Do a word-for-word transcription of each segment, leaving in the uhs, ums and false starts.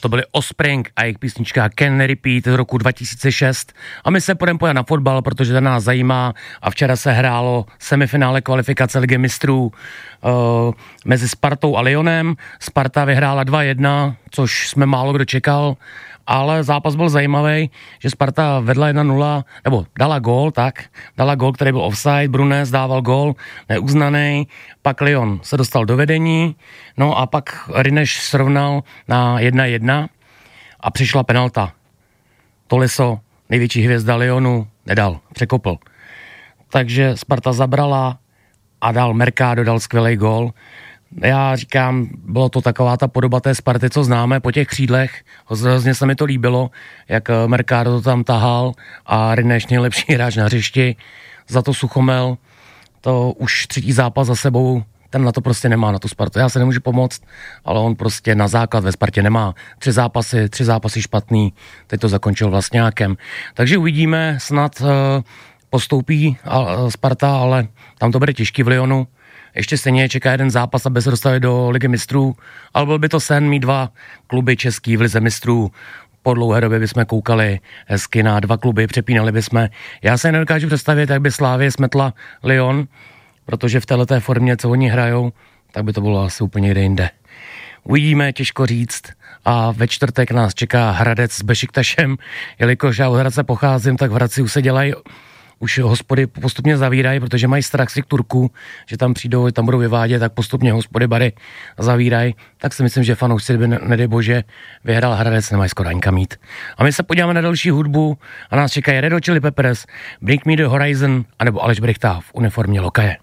to byly Offspring a jejich písnička Can Repeat z roku dva tisíce šest. A my se půjdeme pojít na fotbal, protože to nás zajímá. A včera se hrálo semifinále kvalifikace Ligy mistrů uh, mezi Spartou a Lyonem. Sparta vyhrála dva jedna, což jsme málo kdo čekal. Ale zápas byl zajímavý, že Sparta vedla jedna nula, nebo dala gól, tak, dala gól, který byl offside, Brunes dával gól, neuznaný, pak Lyon se dostal do vedení, no a pak Rineš srovnal na jedna jedna a přišla penalta. Tolisso, největší hvězda Lyonu, nedal, překopl. Takže Sparta zabrala a dal Mercado, dal skvělý gól. Já říkám, bylo to taková ta podoba té Sparty, co známe po těch křídlech. Hrozně se mi to líbilo, jak Mercado to tam tahal a Rineš nejlepší hráč na hřišti. Za to Suchomel, to už třetí zápas za sebou, ten na to prostě nemá, na tu Spartu. Já se nemůžu pomoct, ale on prostě na základ ve Spartě nemá. Tři zápasy, tři zápasy špatný, teď to zakončil Vlastňákem. Takže uvidíme, snad uh, postoupí uh, Sparta, ale tam to bude těžký v Lyonu. Ještě stejně čeká jeden zápas, aby se dostali do Ligy mistrů, ale byl by to sen mít dva kluby český v Lize mistrů. Po dlouhé době bychom koukali hezky na dva kluby, přepínali bychom. Já se nedokážu představit, jak by Slavie smetla Lyon, protože v této formě, co oni hrajou, tak by to bylo asi úplně někde jinde. Uvidíme, těžko říct. A ve čtvrtek nás čeká Hradec s Bešiktašem, jelikož já od Hradce pocházím, tak v Hradci už se dělají už hospody postupně zavírají, protože mají strach z těch Turků, že tam přijdou, tam budou vyvádět, tak postupně hospody, bary zavírají. Tak si myslím, že fanoušci, by nedej bože, vyhrál Hradec, nemají skoro ani kam jít. A my se podíváme na další hudbu a nás čekají Red Hot Chili Peppers, Bring Me The Horizon, anebo Aleš Brychta v uniformě Lokaje.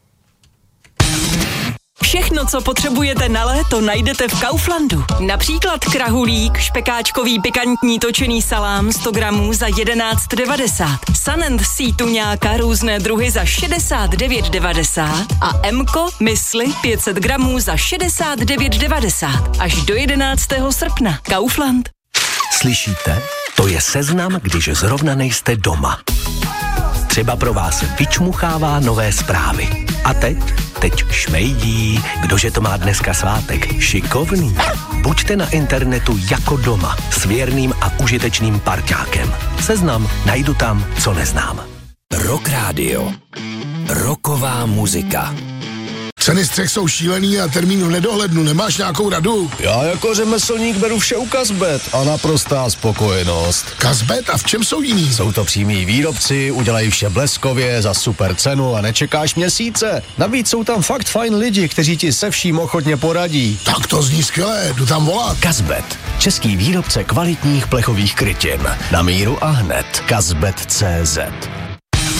Všechno, co potřebujete na léto, najdete v Kauflandu. Například krahulík, špekáčkový pikantní točený salám sto gramů za jedenáct devadesát. Sun and Sea tuňáka různé druhy za šedesát devět devadesát a Emko mysli pět set gramů za šedesát devět devadesát. Až do jedenáctého srpna. Kaufland. Slyšíte? To je seznam, když zrovna nejste doma. Třeba pro vás vyčmuchává nové zprávy. A teď? Teď šmejdí. Kdože to má dneska svátek? Šikovný. Buďte na internetu jako doma s věrným a užitečným parťákem. Seznam najdu tam, co neznám. Rock Radio. Roková muzika. Ceny střech jsou šílený a termín v nedohlednu. Nemáš nějakou radu? Já jako řemeslník beru vše u Kazbet a naprostá spokojenost. Kazbet? A v čem jsou jiný? Jsou to přímí výrobci, udělají vše bleskově, za super cenu a nečekáš měsíce. Navíc jsou tam fakt fajn lidi, kteří ti se vším ochotně poradí. Tak to zní skvěle, jdu tam volat. Kazbet, český výrobce kvalitních plechových krytin. Na míru a hned. Kazbet tečka cé zet.